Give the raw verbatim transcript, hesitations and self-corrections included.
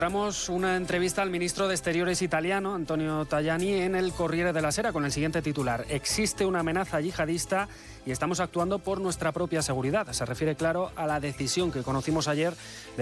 Damos una entrevista al ministro de Exteriores italiano, Antonio Tajani, en el Corriere della Sera con el siguiente titular: existe una amenaza yihadista y estamos actuando por nuestra propia seguridad. Se refiere, claro, a la decisión que conocimos ayer de